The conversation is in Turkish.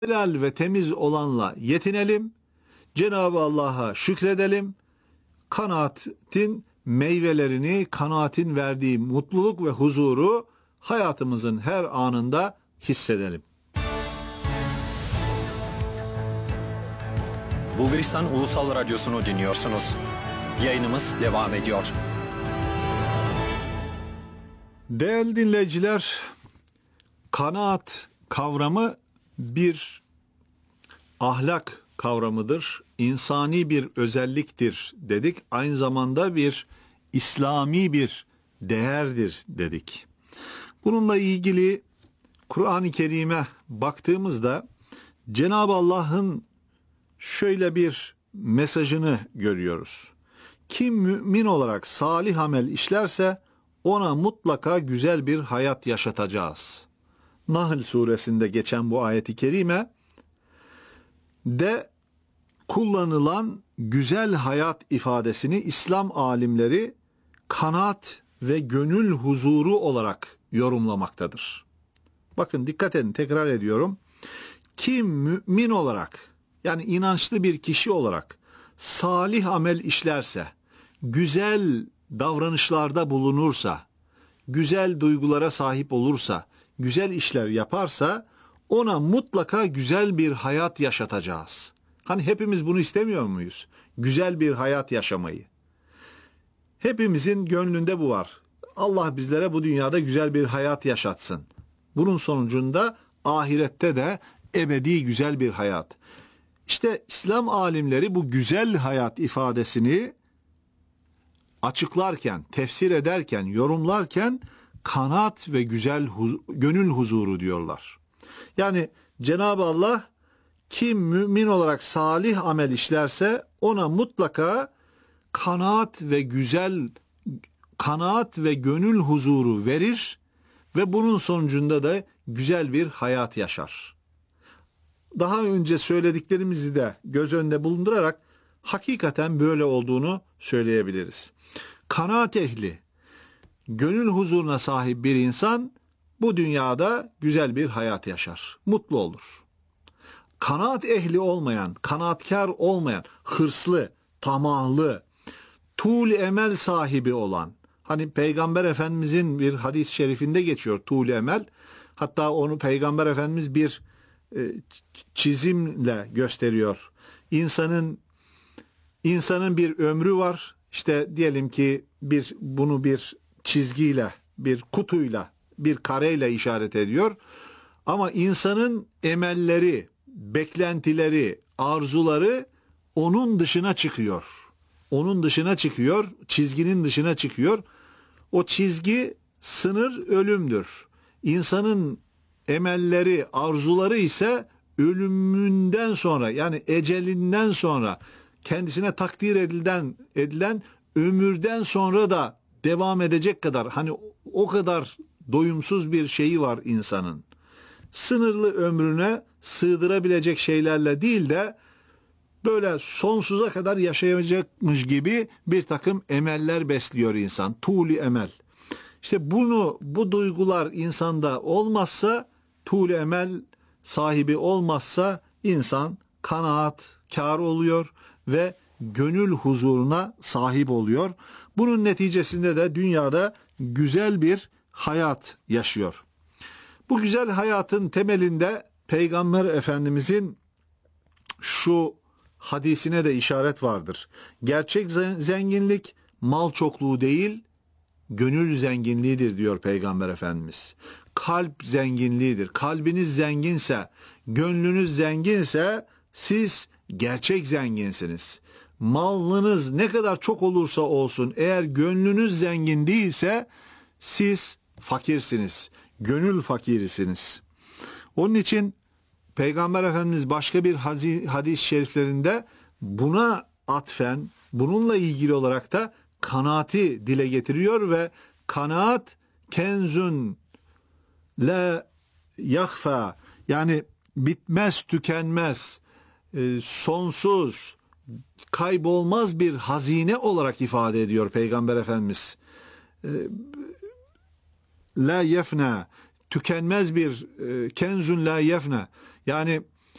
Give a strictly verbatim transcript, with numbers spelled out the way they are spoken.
helal ve temiz olanla yetinelim. Cenab-ı Allah'a şükredelim. Kanaatin meyvelerini, kanaatin verdiği mutluluk ve huzuru hayatımızın her anında hissedelim. Bulgaristan Ulusal Radyosu'nu dinliyorsunuz. Yayınımız devam ediyor. Değerli dinleyiciler, kanaat kavramı bir ahlak kavramıdır, insani bir özelliktir dedik. Aynı zamanda bir İslami bir değerdir dedik. Bununla ilgili Kur'an-ı Kerim'e baktığımızda Cenab-ı Allah'ın şöyle bir mesajını görüyoruz. Kim mümin olarak salih amel işlerse ona mutlaka güzel bir hayat yaşatacağız. Nahl suresinde geçen bu ayet-i kerime de kullanılan güzel hayat ifadesini İslam alimleri kanaat ve gönül huzuru olarak yorumlamaktadır. Bakın dikkat edin, tekrar ediyorum. Kim mümin olarak, yani inançlı bir kişi olarak salih amel işlerse, güzel davranışlarda bulunursa, güzel duygulara sahip olursa, güzel işler yaparsa ona mutlaka güzel bir hayat yaşatacağız. Hani hepimiz bunu istemiyor muyuz? Güzel bir hayat yaşamayı. Hepimizin gönlünde bu var. Allah bizlere bu dünyada güzel bir hayat yaşatsın. Bunun sonucunda ahirette de ebedi güzel bir hayat. İşte İslam alimleri bu güzel hayat ifadesini açıklarken, tefsir ederken, yorumlarken kanaat ve güzel huz- gönül huzuru diyorlar. Yani Cenab-ı Allah kim mümin olarak salih amel işlerse ona mutlaka kanaat ve güzel kanaat ve gönül huzuru verir ve bunun sonucunda da güzel bir hayat yaşar. Daha önce söylediklerimizi de göz önünde bulundurarak hakikaten böyle olduğunu söyleyebiliriz. Kanaat ehli, gönül huzuruna sahip bir insan bu dünyada güzel bir hayat yaşar, mutlu olur. Kanaat ehli olmayan, kanaatkar olmayan, hırslı, tamahlı, tuğl emel sahibi olan, hani Peygamber Efendimizin bir hadis-i şerifinde geçiyor tuğl emel, hatta onu Peygamber Efendimiz bir e, çizimle gösteriyor. İnsanın insanın bir ömrü var. İşte diyelim ki bir bunu bir çizgiyle, bir kutuyla, bir kareyle işaret ediyor. Ama insanın emelleri, beklentileri, arzuları onun dışına çıkıyor. Onun dışına çıkıyor, çizginin dışına çıkıyor. O çizgi, sınır ölümdür. İnsanın emelleri, arzuları ise ölümünden sonra, yani ecelinden sonra, kendisine takdir edilen, edilen ömürden sonra da devam edecek kadar, hani o kadar doyumsuz bir şeyi var insanın. Sınırlı ömrüne sığdırabilecek şeylerle değil de böyle sonsuza kadar yaşayacakmış gibi bir takım emeller besliyor insan. Tuğli emel. İşte bunu, bu duygular insanda olmazsa, tuğli emel sahibi olmazsa insan kanaatkar oluyor ve gönül huzuruna sahip oluyor. Bunun neticesinde de dünyada güzel bir hayat yaşıyor. Bu güzel hayatın temelinde Peygamber Efendimizin şu hadisine de işaret vardır. Gerçek zenginlik mal çokluğu değil, gönül zenginliğidir diyor Peygamber Efendimiz. Kalp zenginliğidir. Kalbiniz zenginse, gönlünüz zenginse siz gerçek zenginsiniz. Malınız ne kadar çok olursa olsun, eğer gönlünüz zengin değilse siz fakirsiniz. Gönül fakirisiniz. Onun için Peygamber Efendimiz başka bir hadis-i şeriflerinde buna atfen, bununla ilgili olarak da kanaati dile getiriyor ve kanaat kenzun la yahfa, yani bitmez, tükenmez, sonsuz, kaybolmaz bir hazine olarak ifade ediyor Peygamber Efendimiz. La yefna, tükenmez bir kenzun la yefna, yani